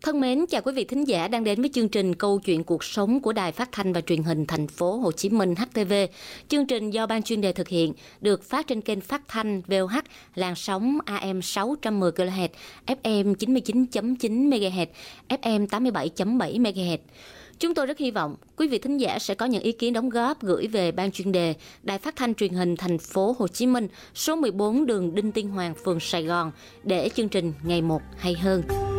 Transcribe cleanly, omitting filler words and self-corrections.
Thân mến, chào quý vị thính giả đang đến với chương trình Câu chuyện cuộc sống của Đài Phát thanh và Truyền hình Thành phố Hồ Chí Minh HTV. Chương trình do ban chuyên đề thực hiện, được phát trên kênh phát thanh VOH, làn sóng AM 610 kHz, FM 99.9 MHz, FM 87.7 MHz. Chúng tôi rất hy vọng quý vị thính giả sẽ có những ý kiến đóng góp gửi về ban chuyên đề Đài Phát thanh Truyền hình Thành phố Hồ Chí Minh, số 14 đường Đinh Tiên Hoàng, phường Sài Gòn, để chương trình ngày một hay hơn.